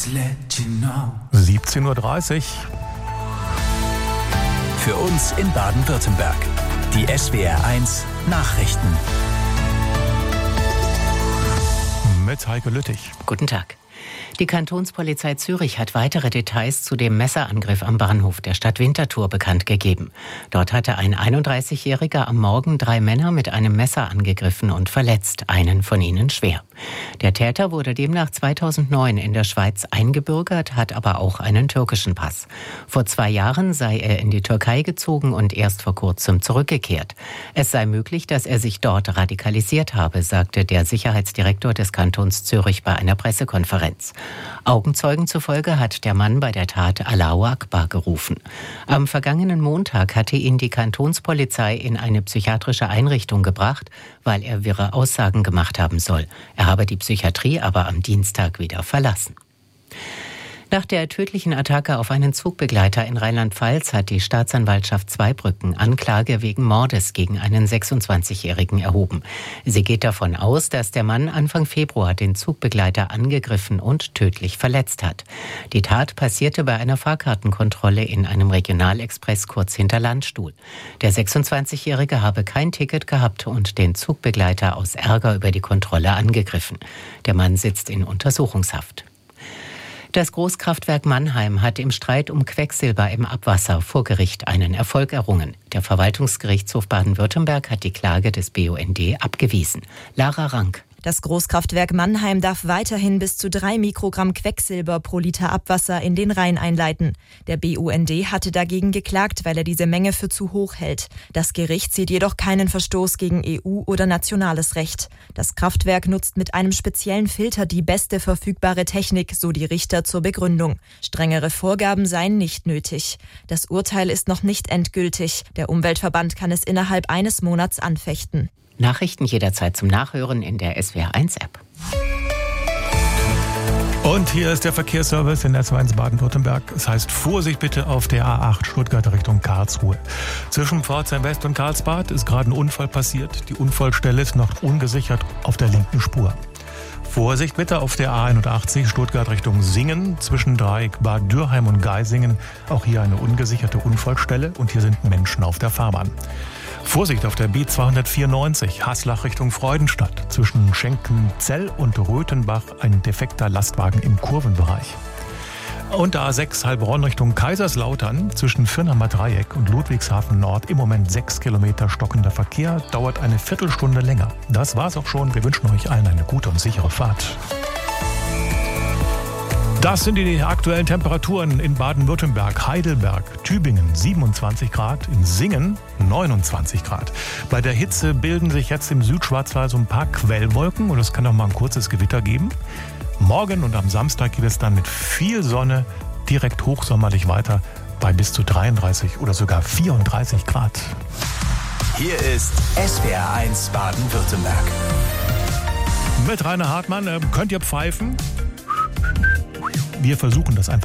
17:30 Uhr. Für uns in Baden-Württemberg. Die SWR1 Nachrichten. Mit Heike Lüttich. Guten Tag. Die Kantonspolizei Zürich hat weitere Details zu dem Messerangriff am Bahnhof der Stadt Winterthur bekannt gegeben. Dort hatte ein 31-Jähriger am Morgen 3 Männer mit einem Messer angegriffen und verletzt, einen von ihnen schwer. Der Täter wurde demnach 2009 in der Schweiz eingebürgert, hat aber auch einen türkischen Pass. Vor 2 Jahren sei er in die Türkei gezogen und erst vor kurzem zurückgekehrt. Es sei möglich, dass er sich dort radikalisiert habe, sagte der Sicherheitsdirektor des Kantons Zürich bei einer Pressekonferenz. Augenzeugen zufolge hat der Mann bei der Tat Allahu Akbar gerufen. Am vergangenen Montag hatte ihn die Kantonspolizei in eine psychiatrische Einrichtung gebracht, weil er wirre Aussagen gemacht haben soll. Er habe die Psychiatrie aber am Dienstag wieder verlassen. Nach der tödlichen Attacke auf einen Zugbegleiter in Rheinland-Pfalz hat die Staatsanwaltschaft Zweibrücken Anklage wegen Mordes gegen einen 26-Jährigen erhoben. Sie geht davon aus, dass der Mann Anfang Februar den Zugbegleiter angegriffen und tödlich verletzt hat. Die Tat passierte bei einer Fahrkartenkontrolle in einem Regionalexpress kurz hinter Landstuhl. Der 26-Jährige habe kein Ticket gehabt und den Zugbegleiter aus Ärger über die Kontrolle angegriffen. Der Mann sitzt in Untersuchungshaft. Das Großkraftwerk Mannheim hat im Streit um Quecksilber im Abwasser vor Gericht einen Erfolg errungen. Der Verwaltungsgerichtshof Baden-Württemberg hat die Klage des BUND abgewiesen. Lara Rank. Das Großkraftwerk Mannheim darf weiterhin bis zu 3 Mikrogramm Quecksilber pro Liter Abwasser in den Rhein einleiten. Der BUND hatte dagegen geklagt, weil er diese Menge für zu hoch hält. Das Gericht sieht jedoch keinen Verstoß gegen EU- oder nationales Recht. Das Kraftwerk nutzt mit einem speziellen Filter die beste verfügbare Technik, so die Richter zur Begründung. Strengere Vorgaben seien nicht nötig. Das Urteil ist noch nicht endgültig. Der Umweltverband kann es innerhalb eines Monats anfechten. Nachrichten jederzeit zum Nachhören in der SWR1-App. Und hier ist der Verkehrsservice in der SWR1 Baden-Württemberg. Es heißt Vorsicht bitte auf der A8 Stuttgart Richtung Karlsruhe. Zwischen Pforzheim West und Karlsbad ist gerade ein Unfall passiert. Die Unfallstelle ist noch ungesichert auf der linken Spur. Vorsicht bitte auf der A81 Stuttgart Richtung Singen. Zwischen Dreieck Bad Dürheim und Geisingen. Auch hier eine ungesicherte Unfallstelle und hier sind Menschen auf der Fahrbahn. Vorsicht auf der B294 Haslach Richtung Freudenstadt. Zwischen Schenkenzell und Röthenbach ein defekter Lastwagen im Kurvenbereich. Und der A6 Heilbronn Richtung Kaiserslautern zwischen Firnheimer Dreieck und Ludwigshafen Nord im Moment 6 Kilometer stockender Verkehr, dauert eine Viertelstunde länger. Das war's auch schon. Wir wünschen euch allen eine gute und sichere Fahrt. Das sind die aktuellen Temperaturen in Baden-Württemberg, Heidelberg, Tübingen 27 Grad, in Singen 29 Grad. Bei der Hitze bilden sich jetzt im Südschwarzwald so ein paar Quellwolken und es kann auch mal ein kurzes Gewitter geben. Morgen und am Samstag geht es dann mit viel Sonne direkt hochsommerlich weiter bei bis zu 33 oder sogar 34 Grad. Hier ist SWR1 Baden-Württemberg. Mit Rainer Hartmann könnt ihr pfeifen. Wir versuchen das einfach.